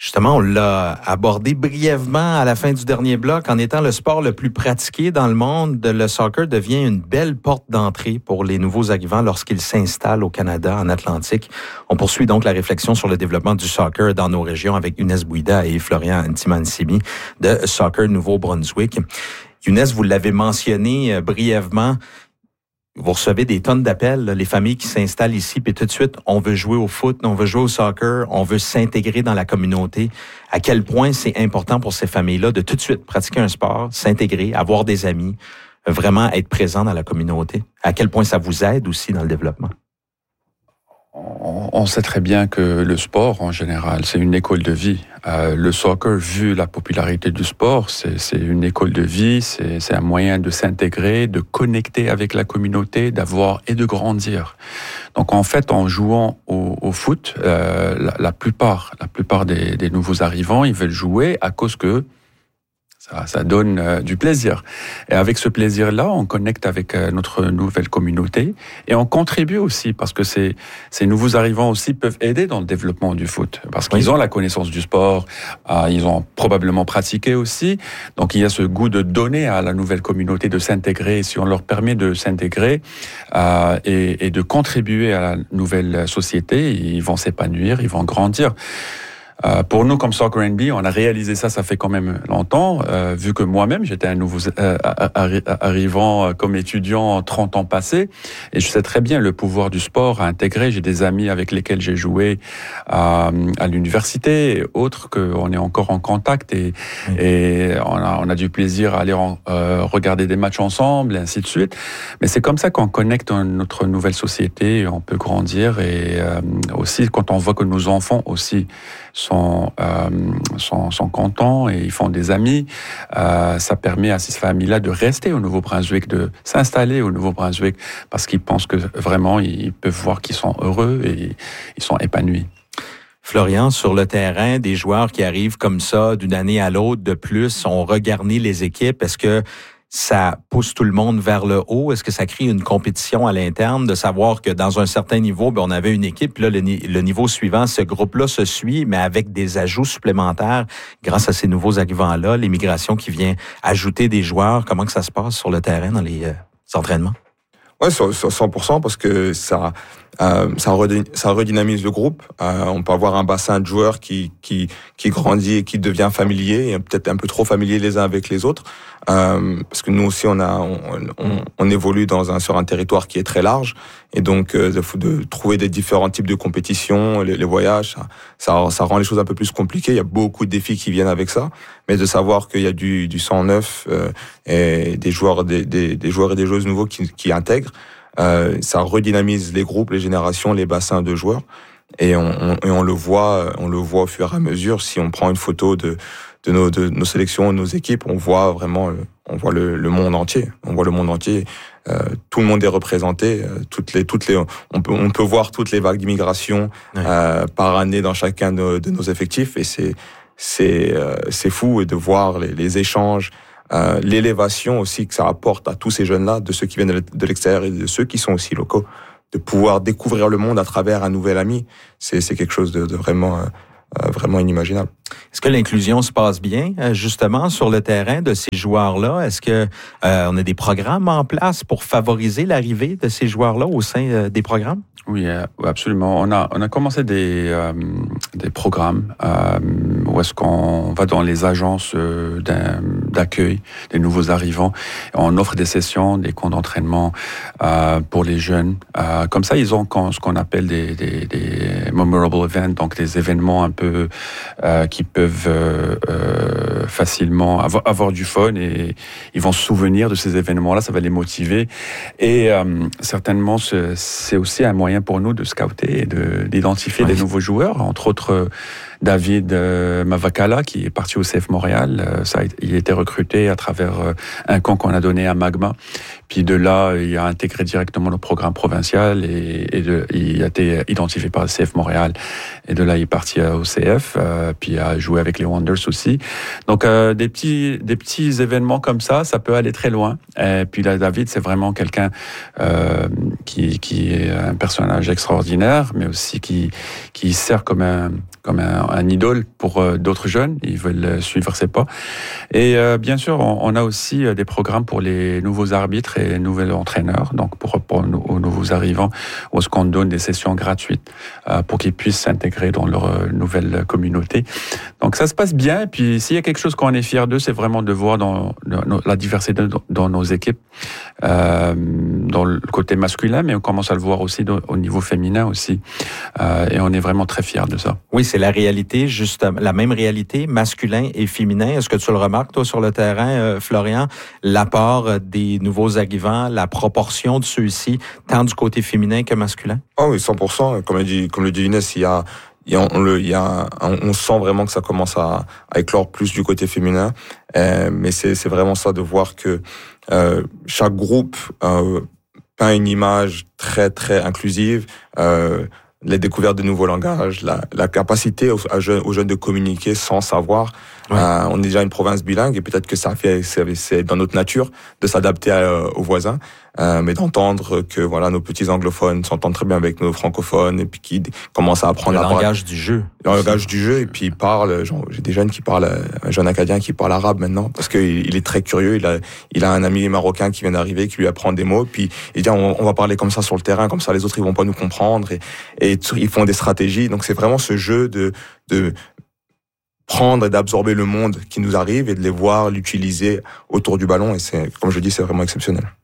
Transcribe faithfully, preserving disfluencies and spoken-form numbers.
Justement, on l'a abordé brièvement à la fin du dernier bloc. En étant le sport le plus pratiqué dans le monde, le soccer devient une belle porte d'entrée pour les nouveaux arrivants lorsqu'ils s'installent au Canada, en Atlantique. On poursuit donc la réflexion sur le développement du soccer dans nos régions avec Younes Bouida et Florian Ntimansimi de Soccer Nouveau-Brunswick. Younes, vous l'avez mentionné brièvement, vous recevez des tonnes d'appels, là, les familles qui s'installent ici, puis tout de suite, on veut jouer au foot, on veut jouer au soccer, on veut s'intégrer dans la communauté. À quel point c'est important pour ces familles-là de tout de suite pratiquer un sport, s'intégrer, avoir des amis, vraiment être présent dans la communauté? À quel point ça vous aide aussi dans le développement? On sait très bien que le sport, en général, c'est une école de vie. Euh, le soccer, vu la popularité du sport, c'est, c'est une école de vie, c'est, c'est un moyen de s'intégrer, de connecter avec la communauté, d'avoir et de grandir. Donc, en fait, en jouant au, au foot, euh, la, la plupart, la plupart des, des nouveaux arrivants, ils veulent jouer à cause que Ça, ça donne euh, du plaisir. Et avec ce plaisir-là, on connecte avec euh, notre nouvelle communauté et on contribue aussi parce que ces, ces nouveaux arrivants aussi peuvent aider dans le développement du foot parce qu'ils oui. ont la connaissance du sport, euh, ils ont probablement pratiqué aussi. Donc, il y a ce goût de donner à la nouvelle communauté de s'intégrer. Si on leur permet de s'intégrer euh, et, et de contribuer à la nouvelle société, ils vont s'épanouir, ils vont grandir. Euh, pour nous, comme Soccer N B, on a réalisé ça, ça fait quand même longtemps, euh, vu que moi-même, j'étais un nouveau euh, arri- arrivant euh, comme étudiant trente ans passés, et je sais très bien le pouvoir du sport à intégrer. J'ai des amis avec lesquels j'ai joué euh, à l'université, et autres qu'on est encore en contact, et, mmh. et on, a, on a du plaisir à aller en, euh, regarder des matchs ensemble, et ainsi de suite. Mais c'est comme ça qu'on connecte notre nouvelle société, et on peut grandir, et euh, aussi quand on voit que nos enfants aussi sont, euh, sont, sont contents et ils font des amis. Euh, ça permet à ces familles-là de rester au Nouveau-Brunswick, de s'installer au Nouveau-Brunswick parce qu'ils pensent que vraiment, ils peuvent voir qu'ils sont heureux et ils sont épanouis. Florian, sur le terrain, des joueurs qui arrivent comme ça d'une année à l'autre de plus, on regarnit les équipes. Est-ce que ça pousse tout le monde vers le haut? Est-ce que ça crée une compétition à l'interne de savoir que dans un certain niveau, ben, on avait une équipe, puis là, le, le niveau suivant, ce groupe-là se suit, mais avec des ajouts supplémentaires grâce à ces nouveaux arrivants-là, l'immigration qui vient ajouter des joueurs. Comment que ça se passe sur le terrain dans les euh, entraînements? Ouais, sur, sur cent pour cent parce que ça, euh, ça, redyn- ça redynamise le groupe. Euh, on peut avoir un bassin de joueurs qui, qui, qui grandit et qui devient familier, et peut-être un peu trop familier les uns avec les autres. Euh, parce que nous aussi, on a, on, on, on évolue dans un, sur un territoire qui est très large. Et donc, euh, de, de trouver des différents types de compétitions, les, les voyages, ça, ça, ça rend les choses un peu plus compliquées. Il y a beaucoup de défis qui viennent avec ça. Mais de savoir qu'il y a du, du sang neuf euh, et des joueurs, des, des, des joueurs et des joueuses nouveaux qui, qui intègrent, euh, ça redynamise les groupes, les générations, les bassins de joueurs. Et on, on, et on le voit, on le voit au fur et à mesure. Si on prend une photo de, de nos, de nos sélections, de nos équipes, on voit vraiment, on voit le, le monde entier. On voit le monde entier. Euh, tout le monde est représenté. Euh, toutes les, toutes les, on peut, on peut voir toutes les vagues d'immigration ouais. euh, par année dans chacun de, de nos effectifs. Et c'est, c'est, euh, c'est fou de voir les, les échanges, euh, l'élévation aussi que ça apporte à tous ces jeunes-là, de ceux qui viennent de l'extérieur et de ceux qui sont aussi locaux. De pouvoir découvrir le monde à travers un nouvel ami, c'est, c'est quelque chose de, de vraiment, euh, vraiment inimaginable. Est-ce que l'inclusion se passe bien, justement, sur le terrain de ces joueurs-là? Est-ce que euh, on a des programmes en place pour favoriser l'arrivée de ces joueurs-là au sein euh, des programmes? Oui, euh, absolument. On a, on a commencé des, euh, des programmes euh, où est-ce qu'on va dans les agences euh, d'accueil des nouveaux arrivants. On offre des sessions, des camps d'entraînement euh, pour les jeunes. Euh, comme ça, ils ont ce qu'on appelle des, des, des memorable events, donc des événements un peu euh, qui peuvent euh, euh, facilement avoir, avoir du fun et ils vont se souvenir de ces événements-là. Ça va les motiver. Et euh, certainement, c'est, c'est aussi un moyen pour nous de scouter et de, d'identifier oui. des nouveaux joueurs, entre autres David euh, Mavakala qui est parti au C F Montréal. Euh, ça a, il a été recruté à travers euh, un camp qu'on a donné à Magma. Puis de là, il a intégré directement le programme provincial et, et de, il a été identifié par le C F Montréal. Et de là, il est parti au C F, euh, puis a joué avec les Wonders aussi. Donc euh, des petits des petits événements comme ça, ça peut aller très loin. Et puis là, David, c'est vraiment quelqu'un euh, qui qui est un personnage extraordinaire, mais aussi qui qui sert comme un comme un, un idole pour euh, d'autres jeunes. Ils veulent suivre ses pas. Et euh, bien sûr, on, on a aussi des programmes pour les nouveaux arbitres et nouveaux entraîneurs, donc pour, pour aux nouveaux arrivants, où est-ce qu'on donne des sessions gratuites euh, pour qu'ils puissent s'intégrer dans leur euh, nouvelle communauté. Donc ça se passe bien. Et puis s'il y a quelque chose qu'on est fier d'eux, c'est vraiment de voir dans, dans la diversité dans, dans nos équipes, euh, dans le côté masculin, mais on commence à le voir aussi au niveau féminin aussi. Euh, et on est vraiment très fiers de ça. Oui, c'est la réalité, juste la même réalité, masculin et féminin. Est-ce que tu le remarques, toi, sur le terrain, euh, Florian, l'apport des nouveaux arrivants, la proportion de ceux-ci, tant du côté féminin que masculin? Oh oui, cent pour cent. Comme le dit, comme le dit Inès, il y a, il y a, on, le, il y a un, on sent vraiment que ça commence à, à éclore plus du côté féminin. Euh, mais c'est, c'est vraiment ça de voir que euh, chaque groupe euh, peint une image très, très inclusive. Euh, les découvertes de nouveaux langages, la, la capacité aux, aux jeunes de communiquer sans savoir. Ouais. Euh, on est déjà une province bilingue et peut-être que ça fait, c'est, c'est dans notre nature de s'adapter à, aux voisins, euh, mais d'entendre que voilà nos petits anglophones s'entendent très bien avec nos francophones et puis qui commencent à apprendre le à langage du jeu. Le langage du jeu et puis ils parlent. Genre, j'ai des jeunes qui parlent, un jeune acadien qui parle arabe maintenant parce que il est très curieux. Il a, il a un ami marocain qui vient d'arriver qui lui apprend des mots. Puis il dit on, on va parler comme ça sur le terrain, comme ça les autres ils vont pas nous comprendre et, et ils font des stratégies. Donc c'est vraiment ce jeu de de prendre et d'absorber le monde qui nous arrive et de les voir l'utiliser autour du ballon. Et c'est, comme je dis, c'est vraiment exceptionnel.